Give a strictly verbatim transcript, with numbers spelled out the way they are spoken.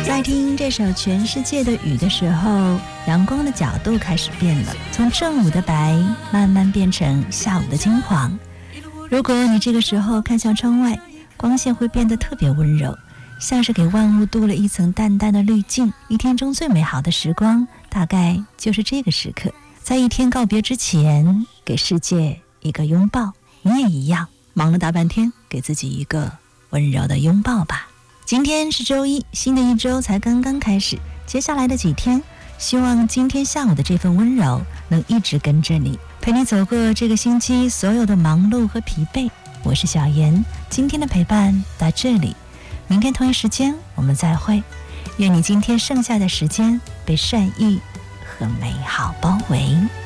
在听这首《全世界的雨》的时候，阳光的角度开始变了，从正午的白慢慢变成下午的金黄。如果你这个时候看向窗外，光线会变得特别温柔，像是给万物镀了一层淡淡的滤镜。一天中最美好的时光，大概就是这个时刻。在一天告别之前，给世界一个拥抱。你也一样，忙了大半天，给自己一个温柔的拥抱吧。今天是周一，新的一周才刚刚开始，接下来的几天，希望今天下午的这份温柔能一直跟着你，陪你走过这个星期所有的忙碌和疲惫。我是小妍，今天的陪伴到这里，明天同一时间我们再会。愿你今天剩下的时间被善意和美好包围。